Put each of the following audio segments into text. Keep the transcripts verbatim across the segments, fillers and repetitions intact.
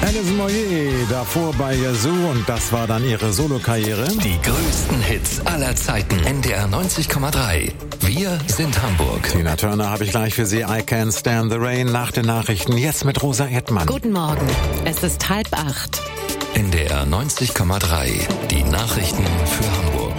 Alison Moyet, davor bei Yazoo und das war dann ihre Solokarriere. Die größten Hits aller Zeiten. N D R neunzig Komma drei. Wir sind Hamburg. Tina Turner habe ich gleich für Sie. I Can't Stand the Rain nach den Nachrichten. Jetzt mit Rosa Erdmann. Guten Morgen. Es ist halb acht. N D R neunzig Komma drei. Die Nachrichten für Hamburg.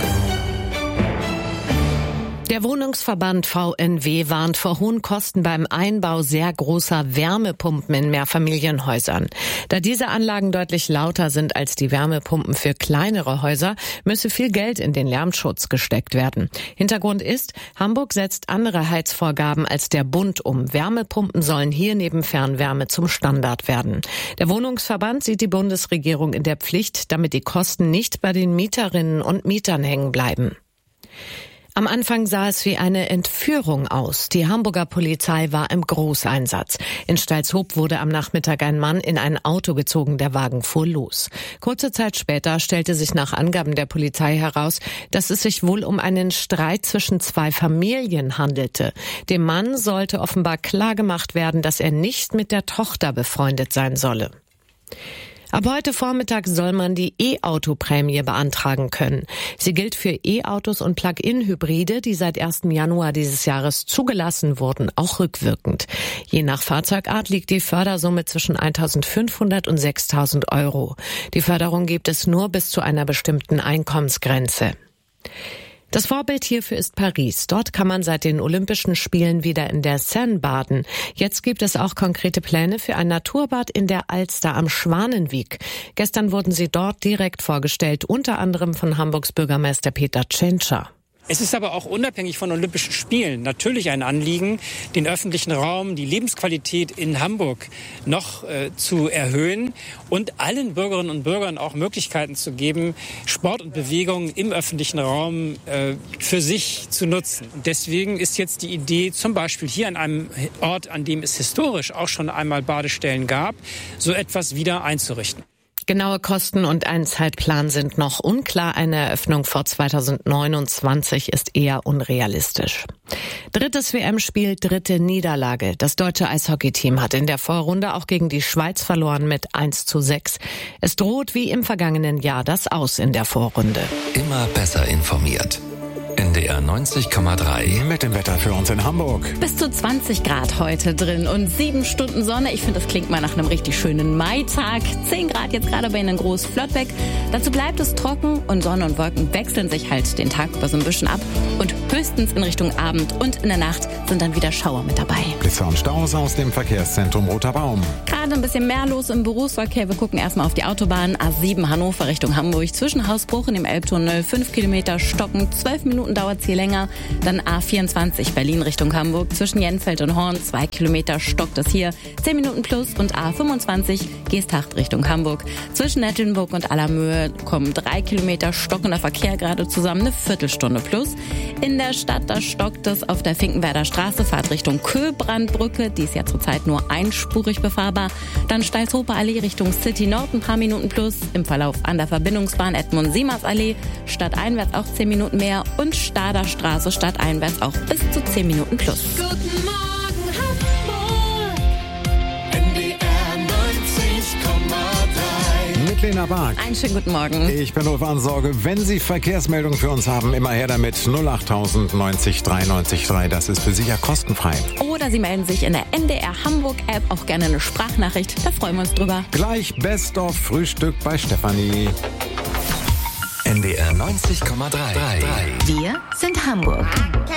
Der Wohnungsverband V N W warnt vor hohen Kosten beim Einbau sehr großer Wärmepumpen in Mehrfamilienhäusern. Da diese Anlagen deutlich lauter sind als die Wärmepumpen für kleinere Häuser, müsse viel Geld in den Lärmschutz gesteckt werden. Hintergrund ist, Hamburg setzt andere Heizvorgaben als der Bund um. Wärmepumpen sollen hier neben Fernwärme zum Standard werden. Der Wohnungsverband sieht die Bundesregierung in der Pflicht, damit die Kosten nicht bei den Mieterinnen und Mietern hängen bleiben. Am Anfang sah es wie eine Entführung aus. Die Hamburger Polizei war im Großeinsatz. In Stalzhoop wurde am Nachmittag ein Mann in ein Auto gezogen, der Wagen fuhr los. Kurze Zeit später stellte sich nach Angaben der Polizei heraus, dass es sich wohl um einen Streit zwischen zwei Familien handelte. Dem Mann sollte offenbar klargemacht werden, dass er nicht mit der Tochter befreundet sein solle. Ab heute Vormittag soll man die E-Auto-Prämie beantragen können. Sie gilt für E-Autos und Plug-in-Hybride, die seit ersten Januar dieses Jahres zugelassen wurden, auch rückwirkend. Je nach Fahrzeugart liegt die Fördersumme zwischen eintausendfünfhundert und sechstausend Euro. Die Förderung gibt es nur bis zu einer bestimmten Einkommensgrenze. Das Vorbild hierfür ist Paris. Dort kann man seit den Olympischen Spielen wieder in der Seine baden. Jetzt gibt es auch konkrete Pläne für ein Naturbad in der Alster am Schwanenwiek. Gestern wurden sie dort direkt vorgestellt, unter anderem von Hamburgs Bürgermeister Peter Tschentscher. Es ist aber auch unabhängig von Olympischen Spielen natürlich ein Anliegen, den öffentlichen Raum, die Lebensqualität in Hamburg noch äh, zu erhöhen und allen Bürgerinnen und Bürgern auch Möglichkeiten zu geben, Sport und Bewegung im öffentlichen Raum äh, für sich zu nutzen. Und deswegen ist jetzt die Idee, zum Beispiel hier an einem Ort, an dem es historisch auch schon einmal Badestellen gab, so etwas wieder einzurichten. Genaue Kosten und ein Zeitplan sind noch unklar. Eine Eröffnung vor zweitausendneunundzwanzig ist eher unrealistisch. Drittes W M-Spiel, dritte Niederlage. Das deutsche Eishockeyteam hat in der Vorrunde auch gegen die Schweiz verloren mit eins zu sechs. Es droht wie im vergangenen Jahr das Aus in der Vorrunde. Immer besser informiert. N D R neunzig Komma drei. Mit dem Wetter für uns in Hamburg. Bis zu zwanzig Grad heute drin und sieben Stunden Sonne. Ich finde, das klingt mal nach einem richtig schönen Maitag. zehn Grad jetzt gerade bei Ihnen in Groß-Flottbeck. Dazu bleibt es trocken und Sonne und Wolken wechseln sich halt den Tag über so ein bisschen ab. Und höchstens in Richtung Abend und in der Nacht sind dann wieder Schauer mit dabei. Blitzer und Staus aus dem Verkehrszentrum Roter Baum. Gerade ein bisschen mehr los im Berufsverkehr. Wir gucken erstmal auf die Autobahn A sieben Hannover Richtung Hamburg. Zwischen Hausbruch und dem Elbtunnel fünf Kilometer stocken, zwölf Minuten dauert es hier länger. Dann A vierundzwanzig Berlin Richtung Hamburg. Zwischen Jenfeld und Horn zwei Kilometer stockt es hier, zehn Minuten plus. Und A fünfundzwanzig Geesthacht Richtung Hamburg. Zwischen Nettelnburg und Allermöhe kommen drei Kilometer stockender Verkehr gerade zusammen, eine Viertelstunde plus. In der Stadt, da stockt es auf der Finkenwerder Straße, Fahrt Richtung Köbrandbrücke. Die ist ja zurzeit nur einspurig befahrbar. Dann Stalzhofer Allee Richtung City Nord, ein paar Minuten plus. Im Verlauf an der Verbindungsbahn Edmund-Siemers Allee, stadteinwärts auch zehn Minuten mehr. Und Stader Straße stadteinwärts auch bis zu zehn Minuten plus. Guten Morgen, Hamburg. N D R neunzig Komma drei. Mit Lena Bark. Einen schönen guten Morgen. Ich bin Ulf Ansorge. Wenn Sie Verkehrsmeldungen für uns haben, immer her damit. null acht tausend neunzig drei neunzig drei. Das ist für Sie ja kostenfrei. Oder Sie melden sich in der N D R Hamburg App, auch gerne eine Sprachnachricht. Da freuen wir uns drüber. Gleich Best of Frühstück bei Stefanie. N D R neunzig Komma drei. Wir sind Hamburg.